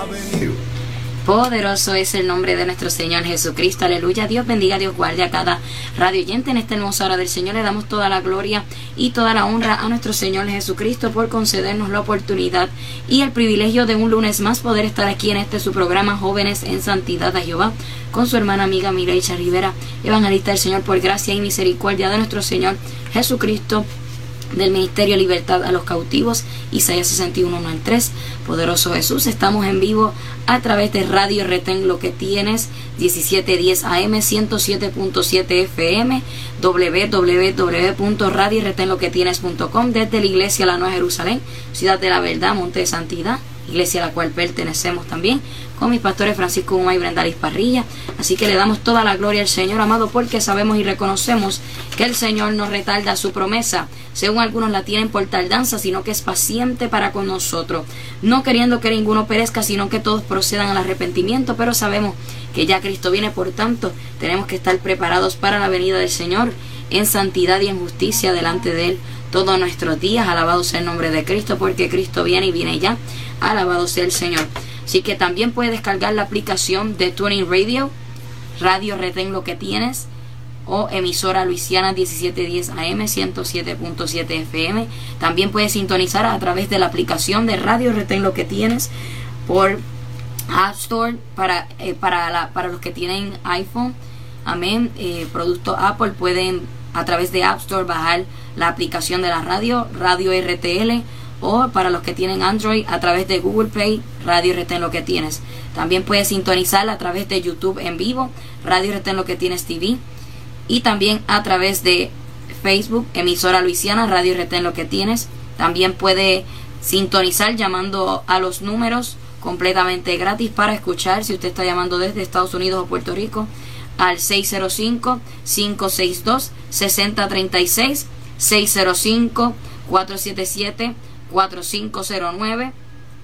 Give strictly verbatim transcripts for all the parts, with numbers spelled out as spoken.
Poderoso es el nombre de nuestro Señor Jesucristo, aleluya. Dios bendiga, Dios guarde a cada radio oyente en esta hermosa hora del Señor. Le damos toda la gloria y toda la honra a nuestro Señor Jesucristo por concedernos la oportunidad y el privilegio de un lunes más poder estar aquí en este su programa Jóvenes en Santidad a Jehová, con su hermana amiga Mireya Rivera, evangelista del Señor por gracia y misericordia de nuestro Señor Jesucristo, del Ministerio Libertad a los Cautivos, Isaías sesenta y uno, uno al tres. Poderoso Jesús, estamos en vivo a través de Radio Retén Lo Que Tienes, diecisiete diez A M, ciento siete punto siete F M, w w w punto radio retén lo que tienes punto com, desde la Iglesia La Nueva Jerusalén, Ciudad de la Verdad, Monte de Santidad, iglesia a la cual pertenecemos también, con mis pastores Francisco Guma y Brenda Liz Parrilla. Así que le damos toda la gloria al Señor, amado, porque sabemos y reconocemos que el Señor no retarda su promesa, según algunos la tienen por tardanza, sino que es paciente para con nosotros, no queriendo que ninguno perezca, sino que todos procedan al arrepentimiento. Pero sabemos que ya Cristo viene, por tanto tenemos que estar preparados para la venida del Señor en santidad y en justicia delante de Él todos nuestros días. Alabado sea el nombre de Cristo, porque Cristo viene y viene ya. Alabado sea el Señor. Así que también puedes descargar la aplicación de TuneIn Radio, Radio Retén Lo Que Tienes, o emisora Luisiana diecisiete diez A M, ciento siete punto siete F M. También puedes sintonizar a través de la aplicación de Radio Retén Lo Que Tienes por App Store para, eh, para, la, para los que tienen iPhone. Amén. Eh, producto Apple, pueden a través de App Store bajar la aplicación de la radio, Radio R T L, o para los que tienen Android a través de Google Play, Radio Retén Lo Que Tienes. También puedes sintonizar a través de YouTube en vivo, Radio Retén Lo Que Tienes T V, y también a través de Facebook, emisora Luisiana, Radio Retén Lo Que Tienes. También puede sintonizar llamando a los números completamente gratis para escuchar, si usted está llamando desde Estados Unidos o Puerto Rico, al seis cero cinco, cinco seis dos, seis cero tres seis, seis cero cinco, cuatro siete siete, cuatro cinco cero nueve,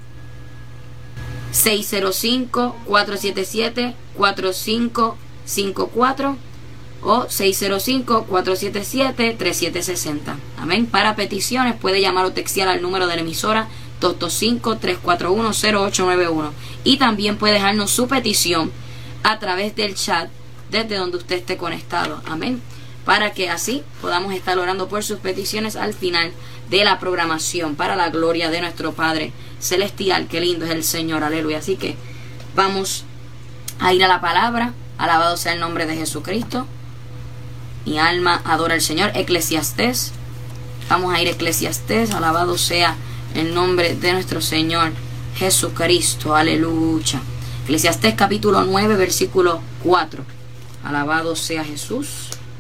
seis cero cinco, cuatro siete siete, cuatro cinco cinco cuatro o seis cero cinco, cuatro siete siete, tres siete seis cero. Amén. Para peticiones puede llamar o textear al número de la emisora dos dos cinco, tres cuatro uno, cero ocho nueve uno, y también puede dejarnos su petición a través del chat desde donde usted esté conectado. Amén. Para que así podamos estar orando por sus peticiones al final de la programación, para la gloria de nuestro Padre Celestial. Qué lindo es el Señor, aleluya. Así que vamos a ir a la palabra. Alabado sea el nombre de Jesucristo. Mi alma adora al Señor. Eclesiastés. Vamos a ir a Eclesiastés. Alabado sea el nombre de nuestro Señor Jesucristo, aleluya. Eclesiastés capítulo nueve, versículo cuatro. Alabado sea Jesús.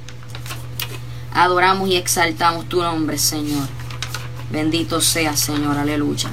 Adoramos y exaltamos tu nombre, Señor. Bendito sea, Señor, aleluya.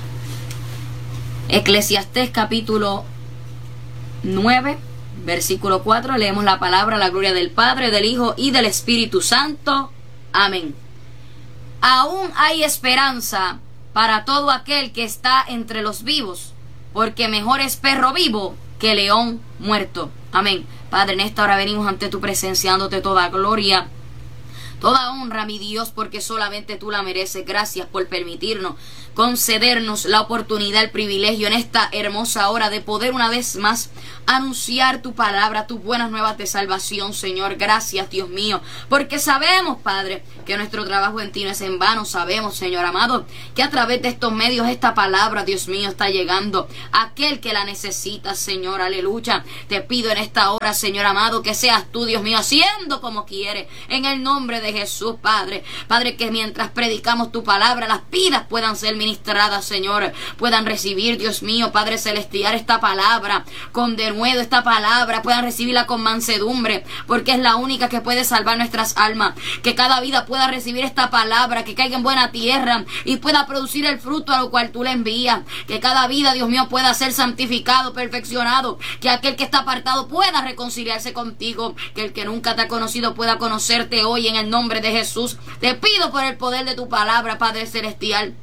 Eclesiastés capítulo nueve, versículo cuatro. Leemos la palabra, la gloria del Padre, del Hijo y del Espíritu Santo. Amén. Aún hay esperanza para todo aquel que está entre los vivos, porque mejor es perro vivo que león muerto. Amén. Padre, en esta hora venimos ante tu presencia, dándote toda gloria, toda honra, mi Dios, porque solamente tú la mereces. Gracias por permitirnos, concedernos la oportunidad, el privilegio en esta hermosa hora de poder una vez más anunciar tu palabra, tus buenas nuevas de salvación, Señor. Gracias, Dios mío, porque sabemos, Padre, que nuestro trabajo en ti no es en vano. Sabemos, Señor amado, que a través de estos medios esta palabra, Dios mío, está llegando a aquel que la necesita, Señor, aleluya. Te pido en esta hora, Señor amado, que seas tú, Dios mío, haciendo como quieres, en el nombre de Jesús, Padre. Padre, que mientras predicamos tu palabra, las vidas puedan ser ministradas, Señor, puedan recibir, Dios mío, Padre celestial, esta palabra con denuedo, esta palabra, puedan recibirla con mansedumbre, porque es la única que puede salvar nuestras almas. Que cada vida pueda recibir esta palabra, que caiga en buena tierra y pueda producir el fruto a lo cual tú le envías. Que cada vida, Dios mío, pueda ser santificado, perfeccionado. Que aquel que está apartado pueda reconciliarse contigo. Que el que nunca te ha conocido pueda conocerte hoy, en el nombre de Jesús. Te pido por el poder de tu palabra, Padre celestial,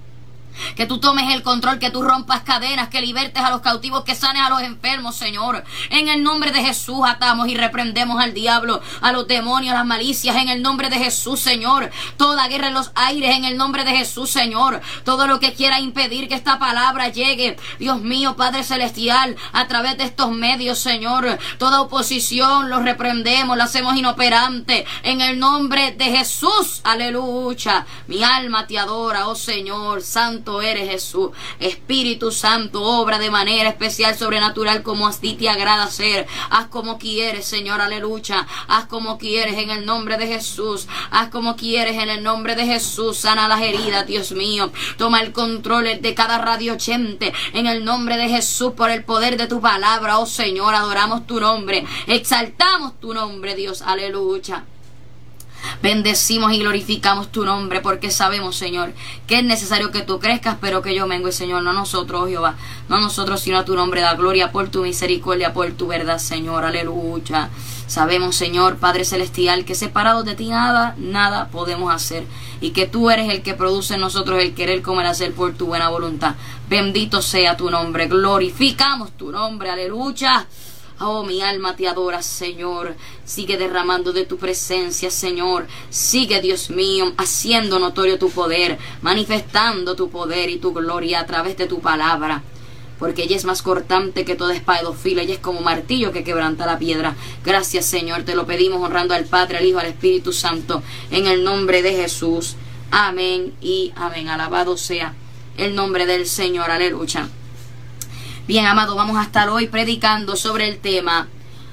Que tú tomes el control, que tú rompas cadenas, que libertes a los cautivos, que sanes a los enfermos, Señor. En el nombre de Jesús atamos y reprendemos al diablo, a los demonios, a las malicias, en el nombre de Jesús, Señor. Toda guerra en los aires, en el nombre de Jesús, Señor. Todo lo que quiera impedir que esta palabra llegue, Dios mío, Padre Celestial, a través de estos medios, Señor. Toda oposición lo reprendemos, la hacemos inoperante, en el nombre de Jesús. Aleluya. Mi alma te adora, oh Señor. Santo eres, Jesús. Espíritu Santo, obra de manera especial, sobrenatural, como a ti te agrada hacer. Haz como quieres, Señor, aleluya. Haz como quieres en el nombre de Jesús. Haz como quieres en el nombre de Jesús. Sana las heridas, Dios mío. Toma el control de cada radio oyente en el nombre de Jesús, por el poder de tu palabra, oh Señor. Adoramos tu nombre, exaltamos tu nombre, Dios, aleluya. Bendecimos y glorificamos tu nombre, porque sabemos, Señor, que es necesario que tú crezcas, pero que yo mengue, Señor. No nosotros, oh Jehová, no nosotros, sino a tu nombre da gloria por tu misericordia, por tu verdad, Señor. Aleluya. Sabemos, Señor, Padre Celestial, que separados de ti nada, nada podemos hacer, y que tú eres el que produce en nosotros el querer como el hacer por tu buena voluntad. Bendito sea tu nombre. Glorificamos tu nombre. Aleluya. Oh, mi alma te adora, Señor. Sigue derramando de tu presencia, Señor. Sigue, Dios mío, haciendo notorio tu poder, manifestando tu poder y tu gloria a través de tu palabra. Porque ella es más cortante que toda espada de dos filos. Ella es como martillo que quebranta la piedra. Gracias, Señor. Te lo pedimos honrando al Padre, al Hijo, al Espíritu Santo. En el nombre de Jesús. Amén y amén. Alabado sea el nombre del Señor. Aleluya. Bien, amado, vamos a estar hoy predicando sobre el tema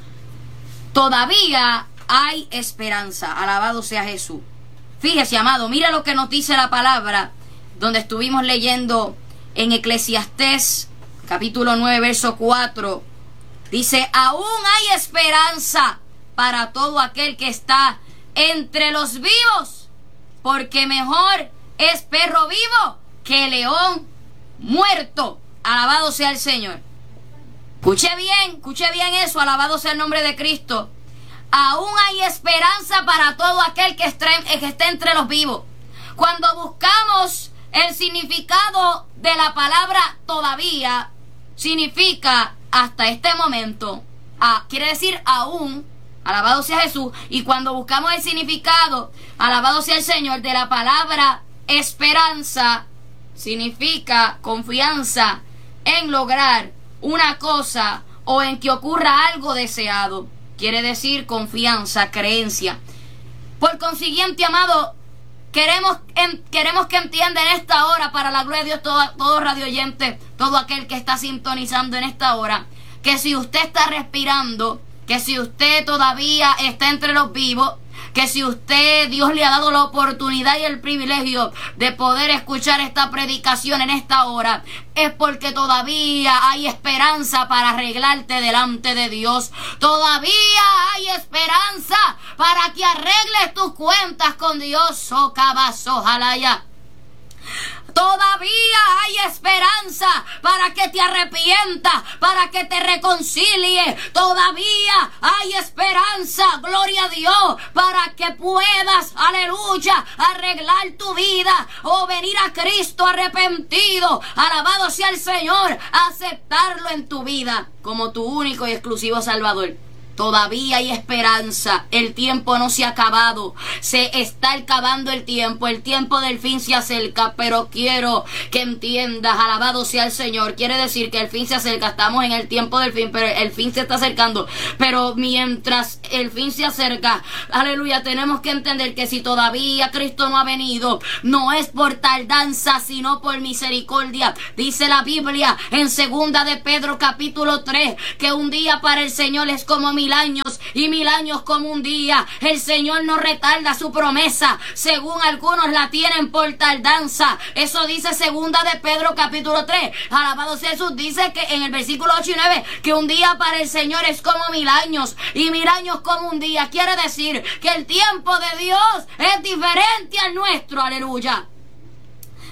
Todavía hay esperanza. Alabado sea Jesús. Fíjese, amado, mira lo que nos dice la palabra, donde estuvimos leyendo en Eclesiastés, capítulo nueve, verso cuatro. Dice, aún hay esperanza para todo aquel que está entre los vivos, porque mejor es perro vivo que león muerto. Alabado sea el Señor. Escuche bien, escuche bien eso. Alabado sea el nombre de Cristo. Aún hay esperanza para todo aquel que esté, que esté entre los vivos. Cuando buscamos el significado de la palabra todavía, significa hasta este momento. Ah, quiere decir aún. Alabado sea Jesús. Y cuando buscamos el significado, alabado sea el Señor, de la palabra esperanza, significa confianza en lograr una cosa o en que ocurra algo deseado. Quiere decir confianza, creencia. Por consiguiente, amado, queremos, en, queremos que entienda en esta hora, para la gloria de Dios, todo, todo radio oyente, todo aquel que está sintonizando en esta hora, que si usted está respirando, que si usted todavía está entre los vivos, que si usted, Dios le ha dado la oportunidad y el privilegio de poder escuchar esta predicación en esta hora, es porque todavía hay esperanza para arreglarte delante de Dios. Todavía hay esperanza para que arregles tus cuentas con Dios. Oh, cabazo, jalaya. Todavía hay esperanza para que te arrepientas, para que te reconcilies. Todavía hay esperanza, gloria a Dios, para que puedas, aleluya, arreglar tu vida o venir a Cristo arrepentido. Alabado sea el Señor, aceptarlo en tu vida como tu único y exclusivo Salvador. Todavía hay esperanza. El tiempo no se ha acabado. Se está acabando el tiempo. El tiempo del fin se acerca. Pero quiero que entiendas, alabado sea el Señor. Quiere decir que el fin se acerca. Estamos en el tiempo del fin, pero el fin se está acercando. Pero mientras el fin se acerca, aleluya, tenemos que entender que si todavía Cristo no ha venido, no es por tardanza, sino por misericordia. Dice la Biblia en segunda de Pedro capítulo tres, que un día para el Señor es como mil años y mil años como un día. El Señor no retarda su promesa, según algunos la tienen por tardanza. Eso dice segunda de Pedro capítulo tres. Alabado sea Jesús. Dice que en el versículo ocho y nueve, que un día para el Señor es como mil años y mil años como un día. Quiere decir que el tiempo de Dios es diferente al nuestro. Aleluya.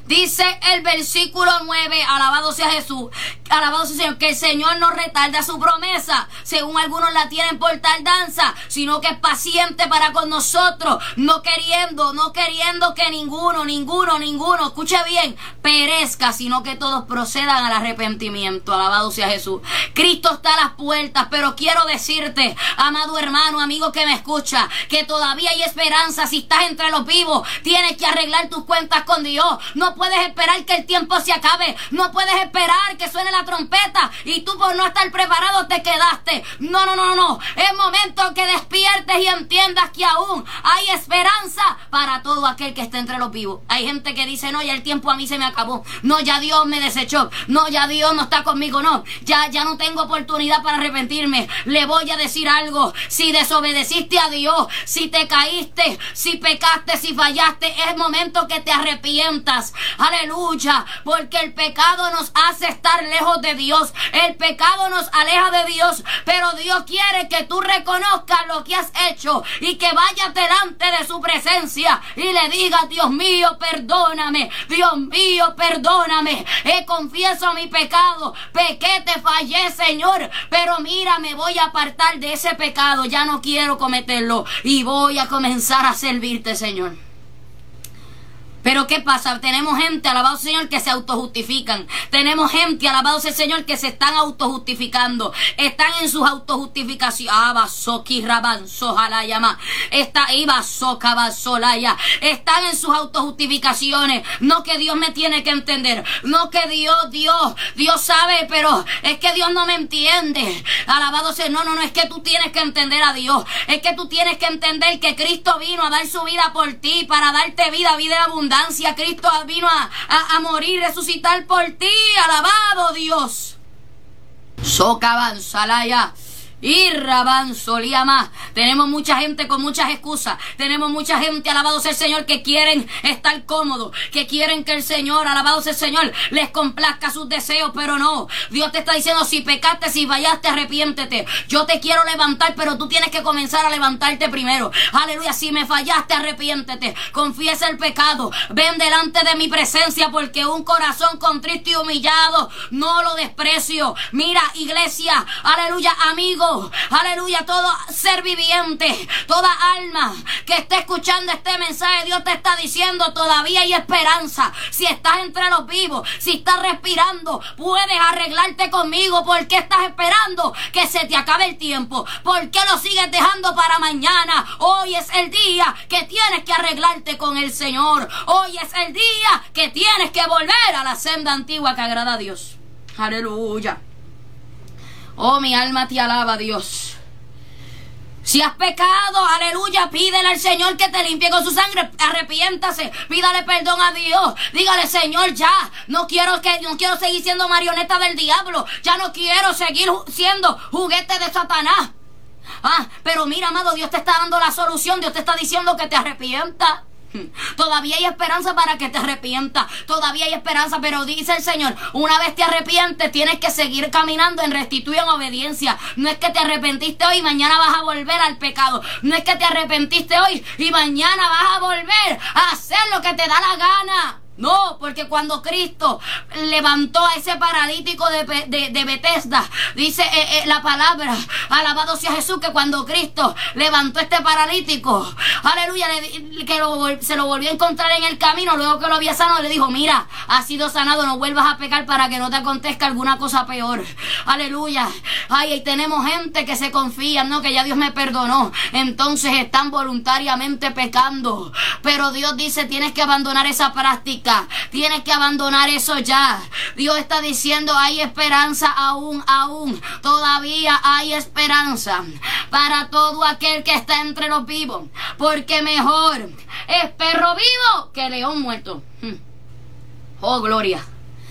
Dice el versículo nueve, alabado sea Jesús, alabado sea el Señor, que el Señor no retarda su promesa, según algunos la tienen por tardanza, sino que es paciente para con nosotros, no queriendo, no queriendo que ninguno, ninguno, ninguno, escuche bien, perezca, sino que todos procedan al arrepentimiento. Alabado sea Jesús. Cristo está a las puertas, pero quiero decirte, amado hermano, amigo que me escucha, que todavía hay esperanza. Si estás entre los vivos, tienes que arreglar tus cuentas con Dios. No puedes esperar que el tiempo se acabe, no puedes esperar que suene la trompeta y tú por no estar preparado te quedaste. No, no, no, no, es momento que despiertes y entiendas que aún hay esperanza para todo aquel que esté entre los vivos. Hay gente que dice, no, ya el tiempo a mí se me acabó, no, ya Dios me desechó, no, ya Dios no está conmigo, no, ya, ya no tengo oportunidad para arrepentirme. Le voy a decir algo: si desobedeciste a Dios, si te caíste, si pecaste, si fallaste, es momento que te arrepientas. Aleluya, porque el pecado nos hace estar lejos de Dios, el pecado nos aleja de Dios, pero Dios quiere que tú reconozcas lo que has hecho y que vayas delante de su presencia y le digas, Dios mío, perdóname, Dios mío, perdóname, he confieso mi pecado, pequé, te fallé, Señor, pero mira, me voy a apartar de ese pecado, ya no quiero cometerlo y voy a comenzar a servirte, Señor. Pero ¿qué pasa? Tenemos gente, alabado sea el Señor, que se autojustifican. Tenemos gente, alabado sea el Señor, que se están autojustificando. Están en sus autojustificaciones. Están en sus autojustificaciones. No que Dios me tiene que entender. No que Dios, Dios, Dios sabe, pero es que Dios no me entiende. Alabado sea. No, no, no, es que tú tienes que entender a Dios. Es que tú tienes que entender que Cristo vino a dar su vida por ti, para darte vida, vida en abundancia. Cristo vino a, a, a morir, resucitar por ti. Alabado Dios. Socaban salaya. Y Rabán solía más. Tenemos mucha gente con muchas excusas. Tenemos mucha gente, alabado sea el Señor, que quieren estar cómodos, que quieren que el Señor, alabado sea el Señor, les complazca sus deseos, pero no. Dios te está diciendo, si pecaste, si fallaste, arrepiéntete. Yo te quiero levantar, pero tú tienes que comenzar a levantarte primero. Aleluya, si me fallaste, arrepiéntete. Confiesa el pecado. Ven delante de mi presencia, porque un corazón contrito y humillado no lo desprecio. Mira, iglesia, aleluya, amigo, aleluya, todo ser viviente, toda alma que esté escuchando este mensaje, Dios te está diciendo, todavía hay esperanza. Si estás entre los vivos, si estás respirando, puedes arreglarte conmigo. ¿Por qué estás esperando que se te acabe el tiempo? ¿Por qué lo sigues dejando para mañana? Hoy es el día que tienes que arreglarte con el Señor. Hoy es el día que tienes que volver a la senda antigua que agrada a Dios. Aleluya. Oh, mi alma te alaba, Dios. Si has pecado, aleluya, pídele al Señor que te limpie con su sangre. Arrepiéntase, pídale perdón a Dios. Dígale, Señor, ya no quiero que no quiero seguir siendo marioneta del diablo. Ya no quiero seguir siendo juguete de Satanás. Ah, pero mira, amado, Dios te está dando la solución. Dios te está diciendo que te arrepientas. Todavía hay esperanza para que te arrepientas. Todavía hay esperanza, pero dice el Señor, una vez te arrepientes, tienes que seguir caminando en rectitud y en obediencia. No es que te arrepentiste hoy y mañana vas a volver al pecado. No es que te arrepentiste hoy y mañana vas a volver a hacer lo que te da la gana. No, porque cuando Cristo levantó a ese paralítico de, de, de Betesda, dice eh, eh, la palabra, alabado sea Jesús, que cuando Cristo levantó a este paralítico, aleluya, le, que lo, se lo volvió a encontrar en el camino, luego que lo había sanado, le dijo, mira, has sido sanado, no vuelvas a pecar para que no te acontezca alguna cosa peor. Aleluya. Ay, y tenemos gente que se confía, no, que ya Dios me perdonó, entonces están voluntariamente pecando, pero Dios dice, tienes que abandonar esa práctica. Tienes que abandonar eso ya. Dios está diciendo, hay esperanza aún, aún. Todavía hay esperanza para todo aquel que está entre los vivos. Porque mejor es perro vivo que león muerto. Oh, gloria.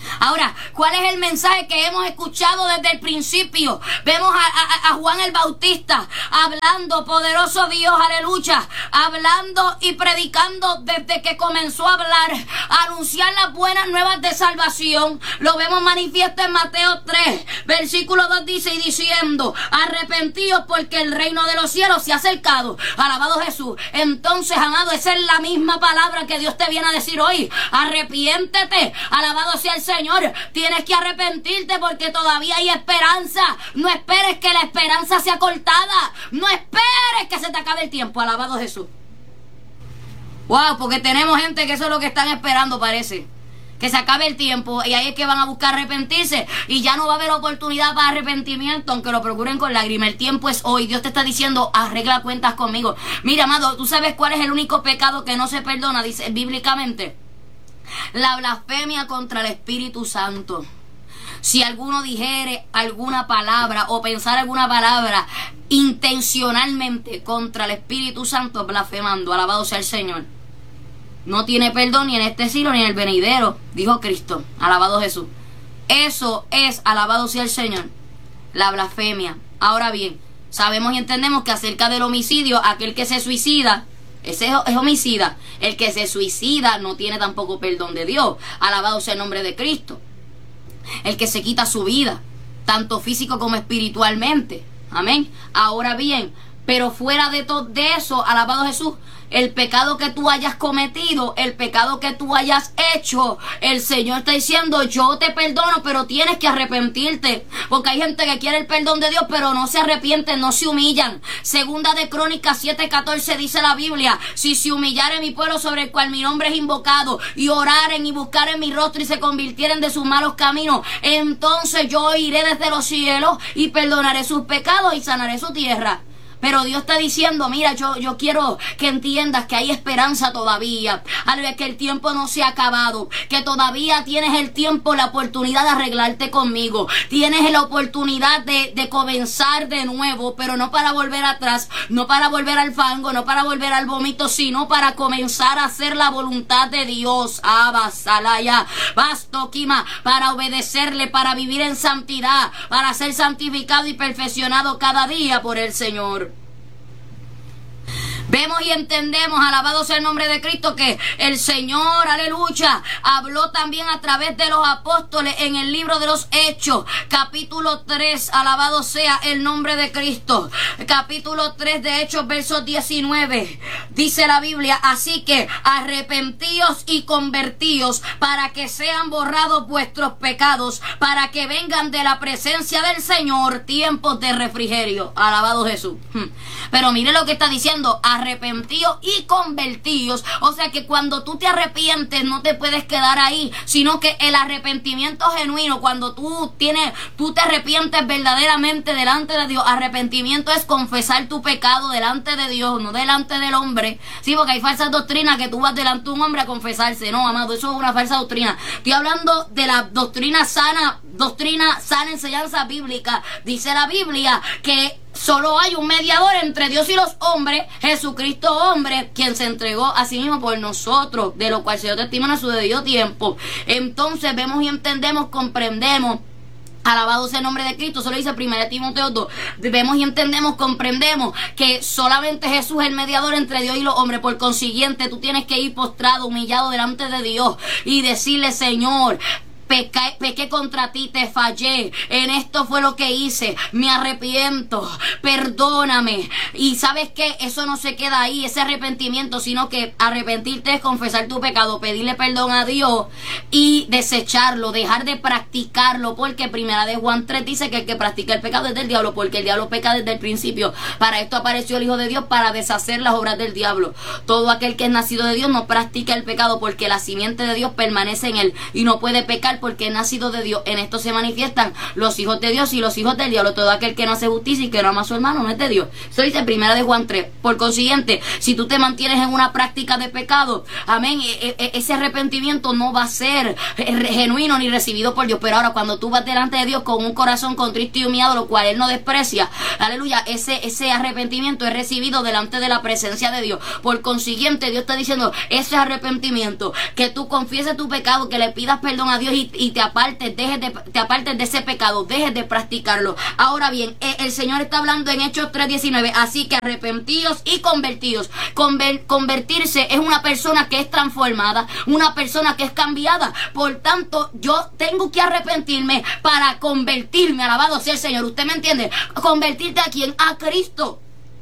Ahora, ¿cuál es el mensaje que hemos escuchado desde el principio? Vemos a, a, a Juan el Bautista hablando, poderoso Dios, aleluya, hablando y predicando desde que comenzó a hablar, a anunciar las buenas nuevas de salvación. Lo vemos manifiesto en Mateo tres, versículo dos, dice, y diciendo, arrepentíos porque el reino de los cielos se ha acercado. Alabado Jesús. Entonces, amado, esa es la misma palabra que Dios te viene a decir hoy. Arrepiéntete. Alabado sea el Señor. Señor, tienes que arrepentirte porque todavía hay esperanza. No esperes que la esperanza sea cortada. No esperes que se te acabe el tiempo. Alabado Jesús. Wow, porque tenemos gente que eso es lo que están esperando, parece. Que se acabe el tiempo y ahí es que van a buscar arrepentirse y ya no va a haber oportunidad para arrepentimiento, aunque lo procuren con lágrimas. El tiempo es hoy. Dios te está diciendo, arregla cuentas conmigo. Mira, amado, ¿tú sabes cuál es el único pecado que no se perdona? Dice bíblicamente, la blasfemia contra el Espíritu Santo. Si alguno dijere alguna palabra o pensar alguna palabra intencionalmente contra el Espíritu Santo, blasfemando, alabado sea el Señor, no tiene perdón ni en este siglo ni en el venidero, dijo Cristo. Alabado Jesús. Eso es, alabado sea el Señor, la blasfemia. Ahora bien, sabemos y entendemos que acerca del homicidio, aquel que se suicida, ese es homicida. El que se suicida no tiene tampoco perdón de Dios. Alabado sea el nombre de Cristo. El que se quita su vida, tanto físico como espiritualmente. Amén. Ahora bien, pero fuera de todo de eso, alabado Jesús, el pecado que tú hayas cometido, el pecado que tú hayas hecho, el Señor está diciendo, yo te perdono, pero tienes que arrepentirte. Porque hay gente que quiere el perdón de Dios, pero no se arrepienten, no se humillan. Segunda de Crónicas siete catorce dice la Biblia, si se humillare mi pueblo sobre el cual mi nombre es invocado, y oraren y buscaren mi rostro y se convirtieren de sus malos caminos, entonces yo iré desde los cielos y perdonaré sus pecados y sanaré su tierra. Pero Dios está diciendo, mira, yo, yo quiero que entiendas que hay esperanza todavía. Al ver que el tiempo no se ha acabado. Que todavía tienes el tiempo, la oportunidad de arreglarte conmigo. Tienes la oportunidad de, de comenzar de nuevo. Pero no para volver atrás. No para volver al fango. No para volver al vómito. Sino para comenzar a hacer la voluntad de Dios. Abasalaya. Bastoquima. Para obedecerle. Para vivir en santidad. Para ser santificado y perfeccionado cada día por el Señor. Vemos y entendemos, alabado sea el nombre de Cristo, que el Señor, aleluya, habló también a través de los apóstoles en el libro de los Hechos, capítulo tres, alabado sea el nombre de Cristo, capítulo tres de Hechos, versos diecinueve, dice la Biblia, así que arrepentíos y convertíos para que sean borrados vuestros pecados, para que vengan de la presencia del Señor tiempos de refrigerio, alabado Jesús. Pero mire lo que está diciendo, arrepentíos y convertíos. O sea que cuando tú te arrepientes no te puedes quedar ahí, sino que el arrepentimiento genuino, cuando tú tienes, tú te arrepientes verdaderamente delante de Dios. Arrepentimiento es confesar tu pecado delante de Dios, no delante del hombre. Sí, porque hay falsas doctrinas que tú vas delante de un hombre a confesarse. No, amado, eso es una falsa doctrina. Estoy hablando de la doctrina sana, doctrina sana, enseñanza bíblica. Dice la Biblia que solo hay un mediador entre Dios y los hombres, Jesucristo hombre, quien se entregó a sí mismo por nosotros, de lo cual se dio testimonio a su debido tiempo. Entonces vemos y entendemos, comprendemos, alabado sea el nombre de Cristo, eso lo dice primera Timoteo dos, vemos y entendemos, comprendemos que solamente Jesús es el mediador entre Dios y los hombres. Por consiguiente, tú tienes que ir postrado, humillado delante de Dios y decirle, Señor, Pequé, pequé contra ti, te fallé, en esto fue lo que hice, me arrepiento, perdóname. Y sabes que eso no se queda ahí, ese arrepentimiento, sino que arrepentirte es confesar tu pecado, pedirle perdón a Dios y desecharlo, dejar de practicarlo, porque primera de Juan tres dice que el que practica el pecado es del diablo, porque el diablo peca desde el principio. Para esto apareció el Hijo de Dios, para deshacer las obras del diablo. Todo aquel que es nacido de Dios no practica el pecado, porque la simiente de Dios permanece en él y no puede pecar porque es nacido de Dios. En esto se manifiestan los hijos de Dios y los hijos del diablo. Todo aquel que no hace justicia y que no ama a su hermano no es de Dios. Eso dice primera de Juan tres. Por consiguiente, si tú te mantienes en una práctica de pecado, amén, e e ese arrepentimiento no va a ser genuino ni recibido por Dios. Pero ahora cuando tú vas delante de Dios con un corazón contrito y humillado, lo cual Él no desprecia, aleluya, ese, ese arrepentimiento es recibido delante de la presencia de Dios. Por consiguiente, Dios está diciendo, ese arrepentimiento, que tú confieses tu pecado, que le pidas perdón a Dios y y, y te apartes, dejes de, te apartes de ese pecado, dejes de practicarlo. Ahora bien, el, el Señor está hablando en Hechos tres diecinueve, así que arrepentíos y convertíos. Conver, convertirse es una persona que es transformada, una persona que es cambiada. Por tanto, yo tengo que arrepentirme para convertirme. Alabado sea el Señor. ¿Usted me entiende? ¿Convertirte a quién? A Cristo,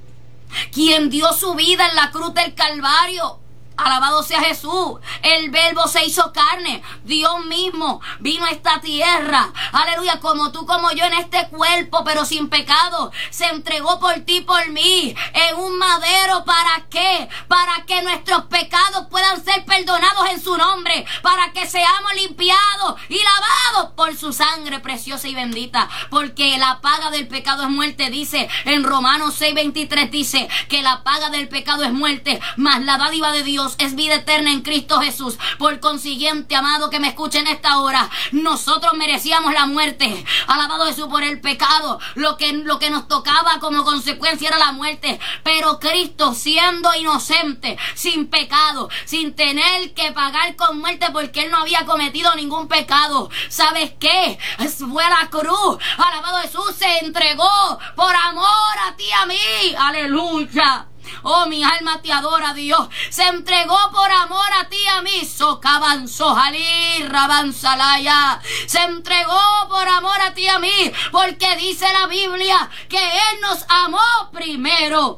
quien dio su vida en la cruz del Calvario. Alabado sea Jesús. El Verbo se hizo carne. Dios mismo vino a esta tierra. Aleluya. Como tú, como yo, en este cuerpo, pero sin pecado. Se entregó por ti, por mí, en un madero. ¿Para qué? Para que nuestros pecados puedan ser perdonados en su nombre. Para que seamos limpiados y lavados por su sangre preciosa y bendita. Porque la paga del pecado es muerte. Dice en Romanos seis veintitrés, dice que la paga del pecado es muerte, mas la dádiva de Dios es vida eterna en Cristo Jesús. Por consiguiente, amado que me escuche en esta hora, nosotros merecíamos la muerte. Alabado Jesús, por el pecado. Lo que, lo que nos tocaba como consecuencia era la muerte. Pero Cristo, siendo inocente, sin pecado, sin tener que pagar con muerte porque Él no había cometido ningún pecado, ¿sabes qué? Fue a la cruz. Alabado Jesús, se entregó por amor a ti y a mí. Aleluya. Oh, mi alma te adora, Dios. Se entregó por amor a ti y a mí. Socaban, sojalí, rabanzalaya. Se entregó por amor a ti y a mí. Porque dice la Biblia que Él nos amó primero.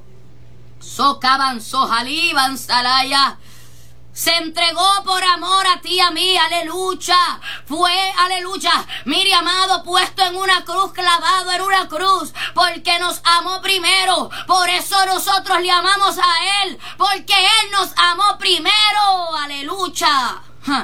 Socaban, sojalí, banzalaya. Se entregó por amor a ti y a mí, aleluya. Fue, aleluya, mire, amado, puesto en una cruz, clavado en una cruz, porque nos amó primero. Por eso nosotros le amamos a Él, porque Él nos amó primero, aleluya.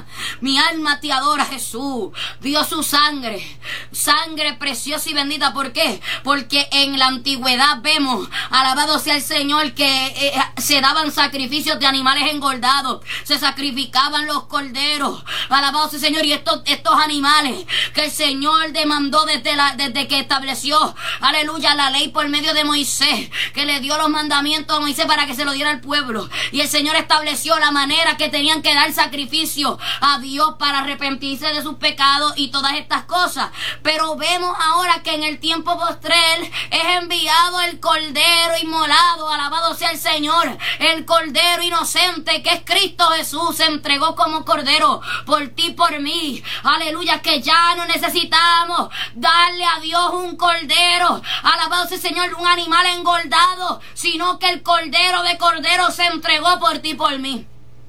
Mi alma te adora, Jesús. Dio su sangre, sangre preciosa y bendita. ¿Por qué? Porque en la antigüedad vemos, alabado sea el Señor, que eh, se daban sacrificios de animales engordados, se sacrificaban los corderos. Alabado sea el Señor. Y estos, estos animales que el Señor demandó desde, la, desde que estableció, aleluya, la ley por medio de Moisés, que le dio los mandamientos a Moisés para que se lo diera al pueblo. Y el Señor estableció la manera que tenían que dar sacrificio a Dios para arrepentirse de sus pecados y todas estas cosas. Pero vemos ahora que en el tiempo postrer es enviado el Cordero inmolado, alabado sea el Señor, el Cordero inocente que es Cristo Jesús. Se entregó como Cordero por ti y por mí, aleluya, que ya no necesitamos darle a Dios un Cordero, alabado sea el Señor, un animal engordado, sino que el Cordero de Cordero se entregó por ti y por mí.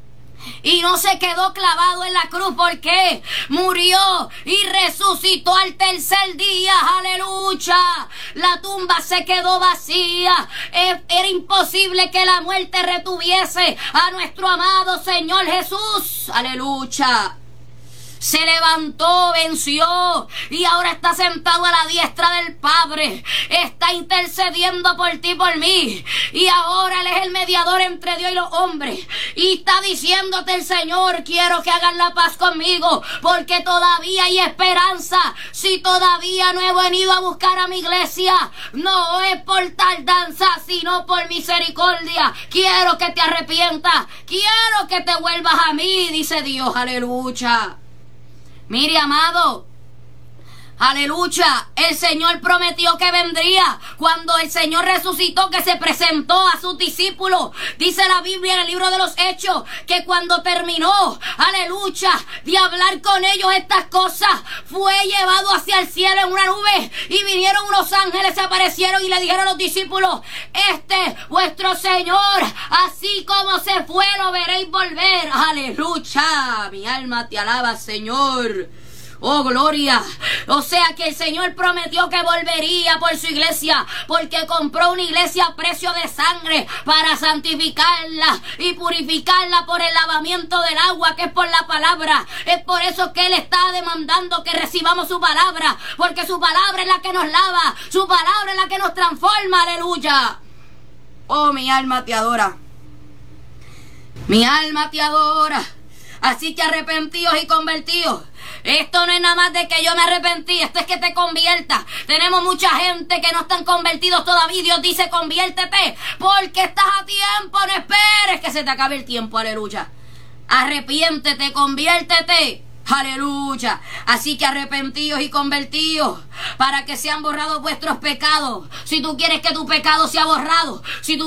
Y no se quedó clavado en la cruz. ¿Por qué? Murió y resucitó al tercer día. Aleluya. La tumba se quedó vacía. Era imposible que la muerte retuviese a nuestro amado Señor Jesús. Aleluya. Se levantó, venció y ahora está sentado a la diestra del Padre. Está intercediendo por ti y por mí. Y ahora Él es el mediador entre Dios y los hombres. Y está diciéndote el Señor: quiero que hagan la paz conmigo, porque todavía hay esperanza. Si todavía no he venido a buscar a mi iglesia, no es por tardanza, sino por misericordia. Quiero que te arrepientas. Quiero que te vuelvas a mí, dice Dios. Aleluya. Mire, amado, aleluya, el Señor prometió que vendría. Cuando el Señor resucitó, que se presentó a sus discípulos, dice la Biblia en el libro de los Hechos, que cuando terminó, aleluya, de hablar con ellos estas cosas, fue llevado hacia el cielo en una nube, y vinieron unos ángeles, se aparecieron y le dijeron a los discípulos: este vuestro Señor, así como se fue, lo veréis volver. Aleluya, mi alma te alaba, Señor. Oh, gloria. O sea que el Señor prometió que volvería por su iglesia, porque compró una iglesia a precio de sangre para santificarla y purificarla por el lavamiento del agua, que es por la palabra. Es por eso que Él está demandando que recibamos su palabra, porque su palabra es la que nos lava, su palabra es la que nos transforma. Aleluya. Oh, mi alma te adora. Mi alma te adora. Así que arrepentidos y convertidos. Esto no es nada más de que yo me arrepentí, esto es que te conviertas. Tenemos mucha gente que no están convertidos todavía. Dios dice: conviértete, porque estás a tiempo. No esperes que se te acabe el tiempo. Aleluya. Arrepiéntete, conviértete. Aleluya. Así que arrepentidos y convertidos para que sean borrados vuestros pecados. Si tú quieres que tu pecado sea borrado, si tú